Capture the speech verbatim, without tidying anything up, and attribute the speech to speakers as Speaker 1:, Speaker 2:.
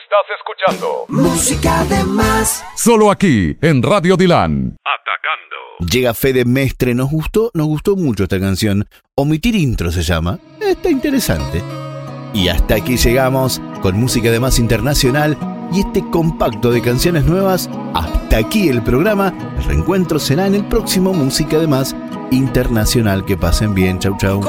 Speaker 1: Estás escuchando
Speaker 2: Música de Más.
Speaker 3: Solo aquí, en Radio Dilan.
Speaker 1: Atacando.
Speaker 4: Llega Fede Mestre, nos gustó, nos gustó mucho esta canción. Omitir intro se llama. Está interesante. Y hasta aquí llegamos con Música de Más Internacional y este compacto de canciones nuevas. Hasta aquí el programa. El reencuentro será en el próximo Música de Más Internacional. Que pasen bien. Chau, chau.